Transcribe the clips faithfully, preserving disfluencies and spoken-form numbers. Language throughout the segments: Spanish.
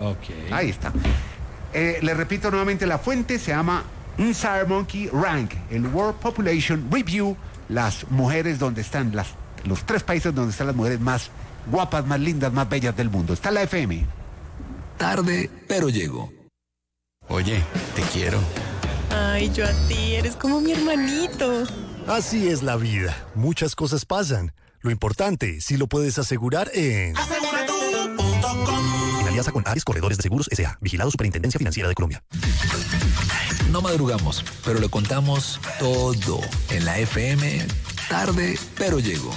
Ok. Ahí está. Eh, le repito nuevamente, la fuente se llama Inside Monkey Rank, el World Population Review, las mujeres donde están, las, los tres países donde están las mujeres más guapas, más lindas, más bellas del mundo. Está la F M. Tarde, pero llego. Oye, te quiero. Ay, yo a ti, eres como mi hermanito. Así es la vida. Muchas cosas pasan. Lo importante, si lo puedes asegurar en... asegura tú punto com. En alianza con Ares Corredores de Seguros S A. Vigilado Superintendencia Financiera de Colombia. No madrugamos, pero lo contamos todo en la F M. Tarde, pero llego.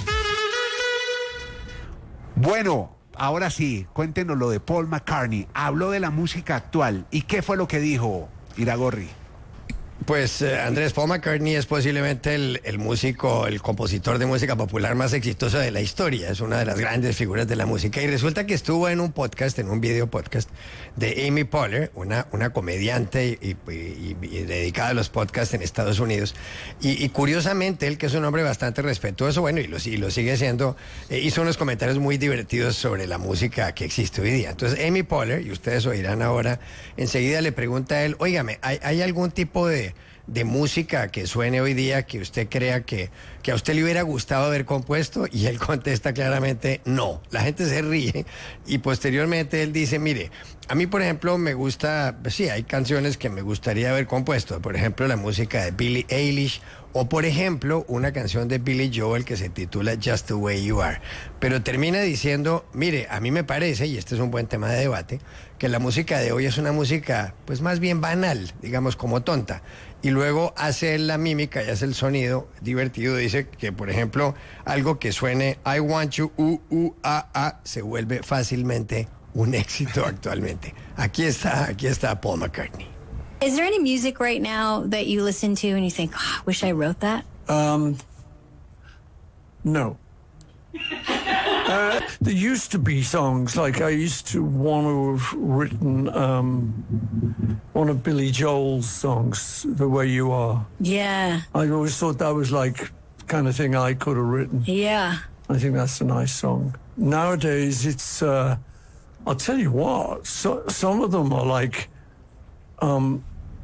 Bueno, ahora sí, cuéntenos lo de Paul McCartney. Habló de la música actual. ¿Y qué fue lo que dijo Iragorri? Pues eh, Andrés, Paul McCartney es posiblemente el, el músico, el compositor de música popular más exitoso de la historia. Es una de las grandes figuras de la música. Y resulta que estuvo en un podcast, en un video podcast de Amy Poehler, una, una comediante y, y, y, y dedicada a los podcasts en Estados Unidos. Y, y curiosamente, él, que es un hombre bastante respetuoso, bueno, y lo, y lo sigue siendo, eh, hizo unos comentarios muy divertidos sobre la música que existe hoy día. Entonces, Amy Poehler, y ustedes oirán ahora, enseguida le pregunta a él, óigame, ¿hay, hay algún tipo de de música que suene hoy día que usted crea que, que a usted le hubiera gustado haber compuesto? Y él contesta claramente no. La gente se ríe y posteriormente él dice, mire, a mí por ejemplo me gusta, pues sí, hay canciones que me gustaría haber compuesto, por ejemplo la música de Billie Eilish o por ejemplo una canción de Billy Joel que se titula Just the Way You Are, pero termina diciendo, mire, a mí me parece, y este es un buen tema de debate, que la música de hoy es una música pues más bien banal, digamos como tonta. Y luego hace la mímica y hace el sonido divertido. Dice que, por ejemplo, algo que suene I want you, u, u, a, a, se vuelve fácilmente un éxito actualmente. Aquí está, aquí está Paul McCartney. Is there any music right now that you listen to and you think, oh, I wish I wrote that? Um, no. Uh, there used to be songs, like I used to want to have written um, one of Billy Joel's songs, The Way You Are. Yeah. I always thought that was like kind of thing I could have written. Yeah. I think that's a nice song. Nowadays, it's, uh, I'll tell you what, so, some of them are like um,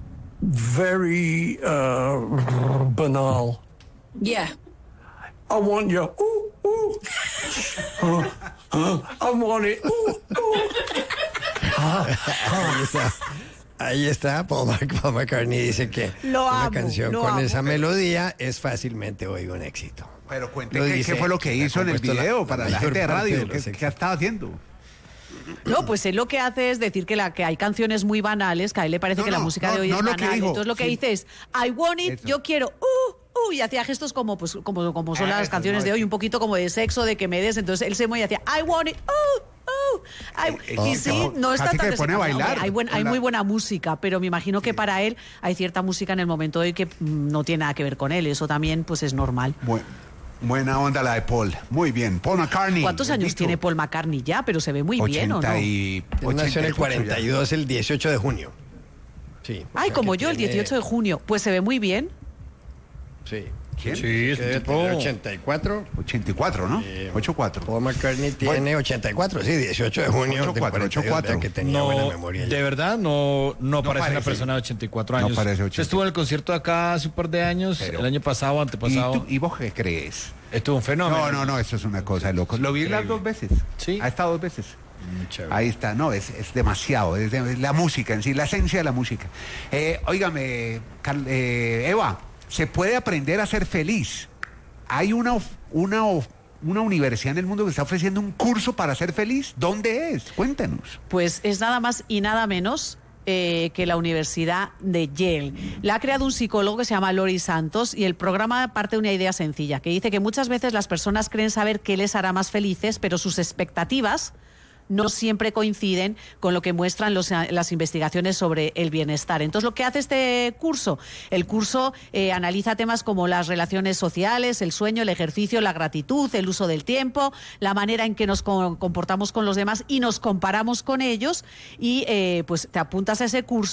very uh, banal. Yeah. I want you, ooh, ooh. Uh, uh, I want it, ooh, ooh. Ahí está. Ahí está, Paul, Paul McCartney dice que lo una amo, canción lo con amo. esa melodía es fácilmente hoy un éxito. Pero cuente Lo qué, dice, qué fue lo que hizo en el video la, para la la gente de mayor parte radio. de los ¿Qué, éxitos. qué estaba haciendo? No, pues él lo que hace es decir que, la, que hay canciones muy banales, que a él le parece No, que la no, música no, de hoy no es lo que banal. dijo, Entonces lo que sí. dice es, I want it, Eso. yo quiero, uh, uh, y hacía gestos como, pues, como, como son Ah, las eso, canciones no, de hoy, eso. un poquito como de sexo, de que me des. Entonces él se mueve y hacía, I want it, uh, uh. I- Eh, y eh, sí, no, no está casi tan que pone a desenfadado. bailar. Hombre, Hay, buen- hay La- muy buena música, pero me imagino que para él hay cierta música en el momento de hoy que mm, no tiene nada que ver con él. Eso también pues es normal. Bu- buena onda la de Paul. Muy bien. Paul McCartney. ¿Cuántos años bendito. tiene Paul McCartney ya? Pero se ve muy bien, ¿o no? ochenta y- Él nació en el ochenta y ocho cuarenta y ya. dos, el dieciocho de junio. Sí. o Ay, sea como que yo, el tiene- dieciocho de junio. Pues se ve muy bien. Sí. ¿Quién? Sí, es Que un debe tipo... tener ochenta y cuatro. ochenta y cuatro, ¿no? Eh, ochenta y cuatro. Paul McCartney tiene ochenta y cuatro, sí, dieciocho de junio. ochenta y cuatro, del cuarenta y dos, ochenta y cuatro. vea que tenía buena No, memoria. de verdad, no, no, parece, parece. una persona de ochenta y cuatro No años. parece Usted estuvo en el concierto de acá hace un par de años, Pero- el año pasado, ¿Y, antepasado. tú- ¿Y vos qué crees? Estuvo un fenómeno. No, no, no, eso es una cosa de locos. Lo vi las dos veces. Sí. Ha estado dos veces. Mm, chévere. Ahí está, no, es, es demasiado, es, de- es la música en sí, la esencia de la música. Eh, óigame, Car- eh, Eva, ¿se puede aprender a ser feliz? Hay una, of- una, of- una universidad en el mundo que está ofreciendo un curso para ser feliz. ¿Dónde es? Cuéntenos. Pues es nada más y nada menos eh, que la Universidad de Yale. La ha creado un psicólogo que se llama Lori Santos y el programa parte de una idea sencilla, que dice que muchas veces las personas creen saber qué les hará más felices, pero sus expectativas no siempre coinciden con lo que muestran los, las investigaciones sobre el bienestar. Entonces, lo que hace este curso, el curso eh, analiza temas como las relaciones sociales, el sueño, el ejercicio, la gratitud, el uso del tiempo, la manera en que nos co- comportamos con los demás y nos comparamos con ellos y eh, pues te apuntas a ese curso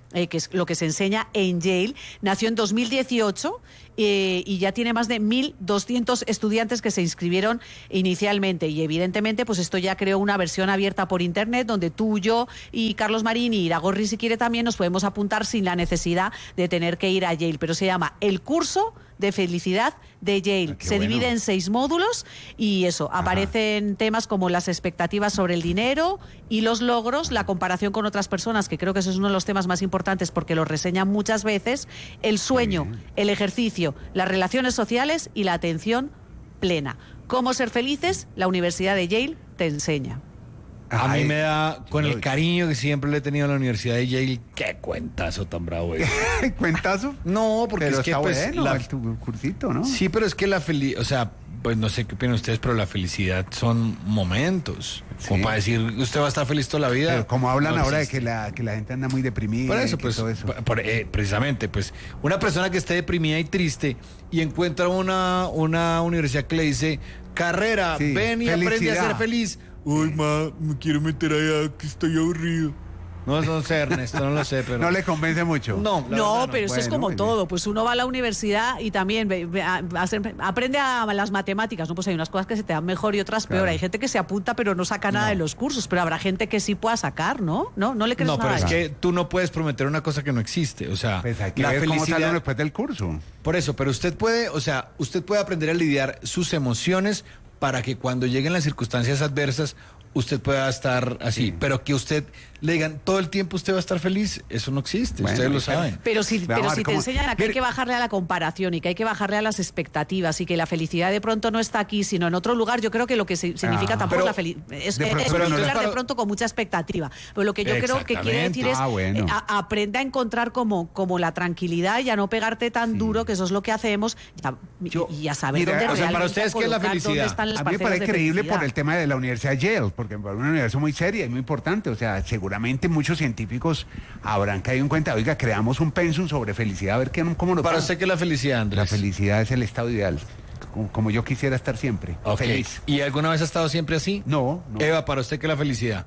eh, que es lo que se enseña en Yale. Nació en dos mil dieciocho eh, y ya tiene más de mil doscientos estudiantes que se inscribieron inicialmente. Y evidentemente, pues esto ya creó una versión abierta por internet donde tú, yo y Carlos Marín y Iragorri, si quiere, también nos podemos apuntar sin la necesidad de tener que ir a Yale. Pero se llama El Curso de Felicidad de Yale. Ah, se bueno. divide en seis módulos y eso, Ajá. aparecen temas como las expectativas sobre el dinero y los logros, la comparación con otras personas, que creo que eso es uno de los temas más importantes porque lo reseñan muchas veces, el sueño, el ejercicio, las relaciones sociales y la atención plena. ¿Cómo ser felices? La Universidad de Yale te enseña. A Ay, mí me da, con el no. cariño que siempre le he tenido a la Universidad de Yale, qué cuentazo tan bravo es. ¿Cuentazo? No, porque Pero es que está pues, bueno la- el tu cursito, ¿no? Sí, pero es que la felicidad, o sea, pues no sé qué opinan ustedes, pero la felicidad son momentos. Como Sí. para decir, usted va a estar feliz toda la vida. Pero como hablan no ahora de existe. que la, que la gente anda muy deprimida. Por eso, y que pues, todo eso. por- por- eh, precisamente, pues, una persona que esté deprimida y triste y encuentra una, una universidad que le dice, carrera, Sí, ven y aprende a felicidad. ser feliz. Uy, ma, me quiero meter allá, que estoy aburrido. No, no sé, Ernesto, no lo sé, pero... No le convence mucho. No, la No, verdad pero eso es Bueno, como muy todo. Pues uno va a la universidad y también ve- ve- a- a hacer- aprende a las matemáticas, ¿no? Pues hay unas cosas que se te dan mejor y otras Claro. peor. Hay gente que se apunta pero no saca nada No. de los cursos, pero habrá gente que sí pueda sacar, ¿no? No, no le crees No, nada. pero es a eso. que tú no puedes prometer una cosa que no existe, o sea, Pues hay que la ver cómo sale felicidad... uno después del curso. Por eso, pero usted puede, o sea, usted puede aprender a lidiar sus emociones para que cuando lleguen las circunstancias adversas, usted pueda estar así. Sí. Pero que usted le digan todo el tiempo usted va a estar feliz, eso no existe, Bueno, ustedes lo pero- saben. Pero si, Vamos pero a ver si te cómo- enseñan a que hay Mire- que bajarle a la comparación y que hay que bajarle a las expectativas y que la felicidad de pronto no está aquí, sino en otro lugar, yo creo que lo que se- significa Ah, tampoco pero la felicidad es, de es pronto mezclar no le- de pronto con mucha expectativa. Pero lo que yo creo que quiere Exactamente. decir es Ah, bueno. eh, a- aprende a encontrar como, como la tranquilidad y a no pegarte tan duro, que eso es lo que hacemos, y a, y- Yo- y a saber mira, dónde o sea, realmente para ustedes, ¿qué es la colocar, felicidad? dónde están las A mí me parcelas parece de creíble felicidad. por el tema de la Universidad Yale, porque es una universidad muy seria y muy importante. O sea, seguramente muchos científicos habrán caído en cuenta, oiga, creamos un pensum sobre felicidad, a ver qué, cómo nos Para va. usted, ¿qué es la felicidad, Andrés? La felicidad es el estado ideal, como, como yo quisiera estar siempre, Ok. feliz. ¿Y alguna vez ha estado siempre así? No, no. Eva, ¿para usted qué es la felicidad?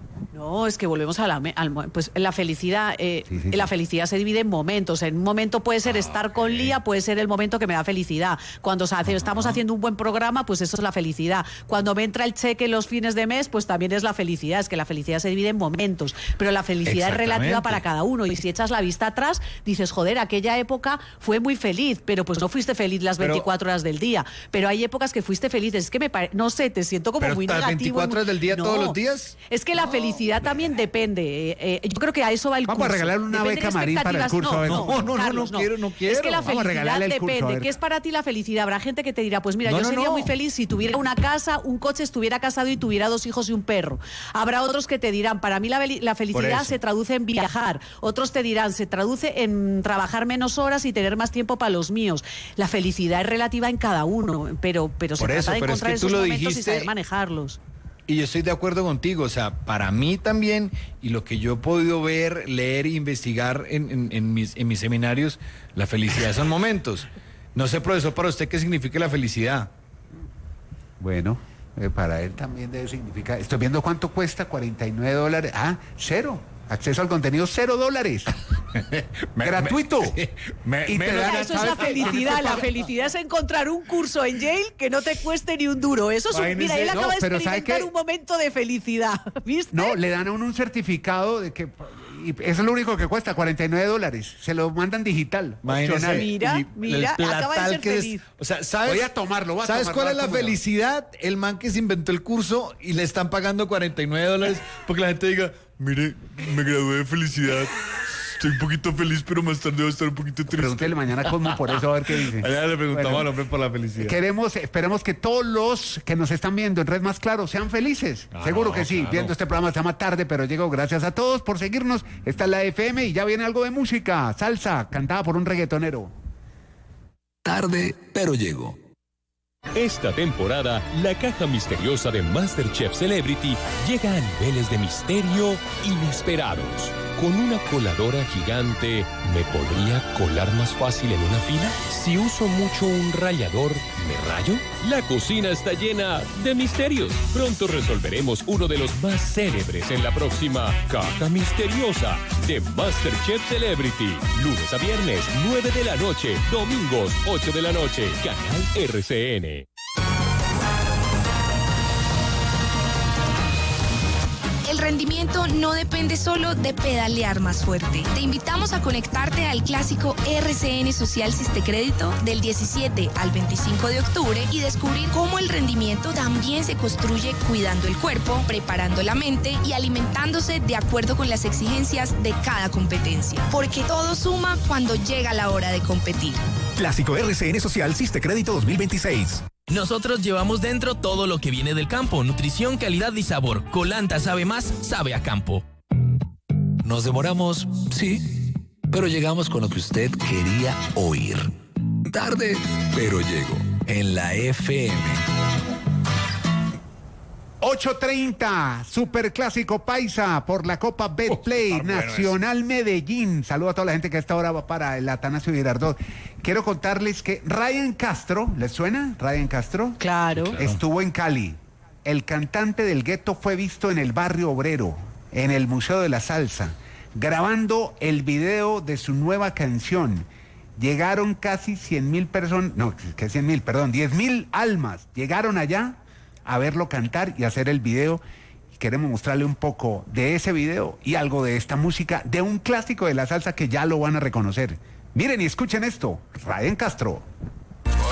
No, es que volvemos a la me- al mo- pues la felicidad eh, Sí, sí, la sí. felicidad se divide en momentos. En un momento puede ser estar con Lía, puede ser el momento que me da felicidad. Cuando se hace- estamos haciendo un buen programa, pues eso es la felicidad. Cuando me entra el cheque los fines de mes, pues también es la felicidad. Es que la felicidad se divide en momentos, pero la felicidad es relativa Exactamente. para cada uno. Y si echas la vista atrás, dices, joder, aquella época fue muy feliz, pero pues no fuiste feliz las Pero- veinticuatro horas del día. Pero hay épocas que fuiste feliz. Es que me pare- no sé, te siento como Pero muy las negativo. veinticuatro horas del día No. todos los días. Es que la felicidad también depende. eh, eh, yo creo que a eso va el Vamos a curso. regalar una Depende beca de Marín para el expectativas. curso, a ver. No, No, no, no, Carlos, no quiero, no Es que quiero. la Vamos a felicidad regalarle el curso, a depende. ver. ¿Qué es para ti la felicidad? Habrá gente que te dirá, pues mira, No, yo no, sería no. muy feliz si tuviera una casa, un coche, estuviera casado y tuviera dos hijos y un perro. Habrá otros que te dirán, para mí la, veli- la felicidad eso. se traduce en viajar. Otros te dirán, se traduce en trabajar menos horas y tener más tiempo para los míos. La felicidad es relativa en cada uno, pero, pero se Por trata eso, de pero es encontrar que tú esos lo momentos y dijiste. saber manejarlos. Y yo estoy de acuerdo contigo, o sea, para mí también, y lo que yo he podido ver, leer e investigar en, en- en mis, en mis seminarios, la felicidad son momentos. No sé, profesor, para usted, ¿qué significa la felicidad? Bueno, eh, para él también debe significar. Estoy viendo cuánto cuesta, cuarenta y nueve dólares. Ah, cero. Acceso al contenido, cero dólares. Me- Gratuito. me- Y me- te me- dan- Eso es ¿sabes la qué? felicidad. La felicidad es encontrar un curso en Yale que no te cueste ni un duro. Eso es un, Imagínese, mira, él no, acaba de pero ¿sabe experimentar qué? un momento de felicidad. ¿Viste? No, le dan a uno un certificado de que. Y eso es lo único que cuesta, cuarenta y nueve dólares. Se lo mandan digital. Imagínese, opcional. Mira, y mira, el acaba de platal ser que es- feliz. o sea, ¿sabes? Voy a tomarlo, voy a ¿Sabes tomarlo, cuál es la a ver cómo me va. felicidad? El man que se inventó el curso y le están pagando cuarenta y nueve dólares porque la gente diga, mire, me gradué de felicidad. Estoy un poquito feliz, pero más tarde voy a estar un poquito triste. Pregúntele mañana a Cosmo por eso, a ver qué dice. Allá le preguntamos Bueno. al hombre por la felicidad. Queremos, esperemos que todos los que nos están viendo en Red Más Claro sean felices. Claro, Seguro que sí. claro. Viendo este programa se llama Tarde, pero llegó. Gracias a todos por seguirnos. Esta es la F M y ya viene algo de música. Salsa, cantada por un reggaetonero. Tarde, pero llego. Esta temporada, la caja misteriosa de MasterChef Celebrity llega a niveles de misterio inesperados. ¿Con una coladora gigante me podría colar más fácil en una fila? Si uso mucho un rallador, ¿me rayo? La cocina está llena de misterios. Pronto resolveremos uno de los más célebres en la próxima Caja Misteriosa de MasterChef Celebrity. Lunes a viernes, nueve de la noche. Domingos, ocho de la noche. Canal R C N. El rendimiento no depende solo de pedalear más fuerte. Te invitamos a conectarte al clásico R C N Social Sistecrédito del diecisiete al veinticinco de octubre y descubrir cómo el rendimiento también se construye cuidando el cuerpo, preparando la mente y alimentándose de acuerdo con las exigencias de cada competencia. Porque todo suma cuando llega la hora de competir. Clásico R C N Social Sistecrédito dos mil veintiséis. Nosotros llevamos dentro todo lo que viene del campo, nutrición, calidad y sabor. Colanta sabe más, sabe a campo. Nos demoramos, sí, pero llegamos con lo que usted quería oír. Tarde, pero llego en la F M. ocho treinta, Superclásico Paisa por la Copa Betplay, oh, Nacional bueno Medellín. Saludo a toda la gente que a esta hora va para el Atanasio Girardot. Quiero contarles que Ryan Castro, ¿les suena? Ryan Castro. Claro. claro. Estuvo en Cali. El cantante del gueto fue visto en el Barrio Obrero, en el Museo de la Salsa, grabando el video de su nueva canción. Llegaron casi cien mil personas, no, que cien mil, perdón, diez mil almas. Llegaron allá a verlo cantar y hacer el video. Queremos mostrarle un poco de ese video y algo de esta música, de un clásico de la salsa que ya lo van a reconocer. Miren y escuchen esto, Ryan Castro.